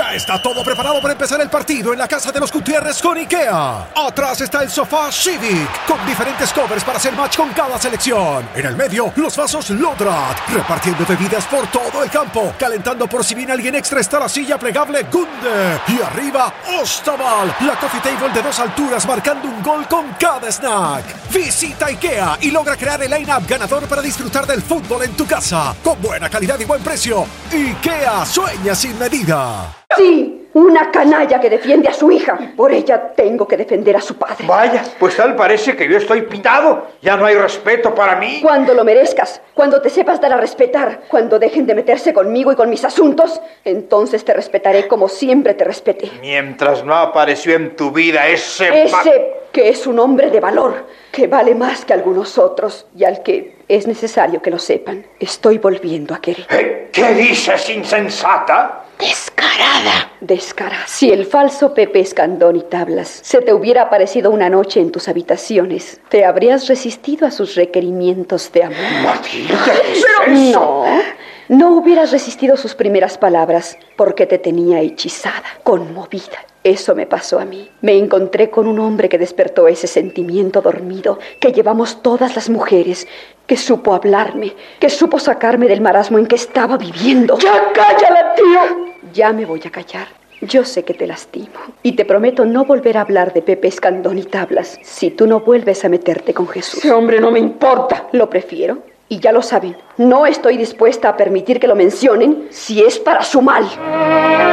Ya está todo preparado para empezar el partido en la casa de los Gutiérrez con IKEA. Atrás está el sofá Civic, con diferentes covers para hacer match con cada selección. En el medio, los vasos Lodrat, repartiendo bebidas por todo el campo. Calentando por si viene alguien extra está la silla plegable Gunde. Y arriba, Ostaval, la coffee table de 2 alturas marcando un gol con cada snack. Visita IKEA y logra crear el line-up ganador para disfrutar del fútbol en tu casa. Con buena calidad y buen precio. IKEA sueña sin medida. Sí, una canalla que defiende a su hija. Por ella tengo que defender a su padre. Vaya, pues tal parece que yo estoy pintado. Ya no hay respeto para mí. Cuando lo merezcas, cuando te sepas dar a respetar, cuando dejen de meterse conmigo y con mis asuntos, entonces te respetaré como siempre te respeté. Mientras no apareció en tu vida ese que es un hombre de valor, que vale más que algunos otros y al que es necesario que lo sepan. Estoy volviendo a querer. ¿Qué dices, insensata? Descarada. Si el falso Pepe Escandón y Tablas se te hubiera aparecido una noche en tus habitaciones, ¿te habrías resistido a sus requerimientos de amor? Matilda, ¿qué es eso? No hubieras resistido sus primeras palabras porque te tenía hechizada, conmovida. Eso me pasó a mí. Me encontré con un hombre que despertó ese sentimiento dormido que llevamos todas las mujeres, que supo hablarme, que supo sacarme del marasmo en que estaba viviendo. ¡Ya cállala, tío! Ya me voy a callar. Yo sé que te lastimo y te prometo no volver a hablar de Pepe Escandón y Tablas si tú no vuelves a meterte con Jesús. Ese hombre no me importa. Lo prefiero. Y ya lo saben, no estoy dispuesta a permitir que lo mencionen si es para su mal.